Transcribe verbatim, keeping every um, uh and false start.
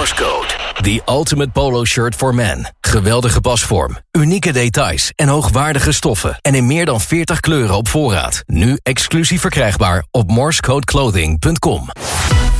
Morse Code. The ultimate polo shirt for men. Geweldige pasvorm, unieke details en hoogwaardige stoffen. En in meer dan veertig kleuren op voorraad. Nu exclusief verkrijgbaar op morsecodeclothing punt com.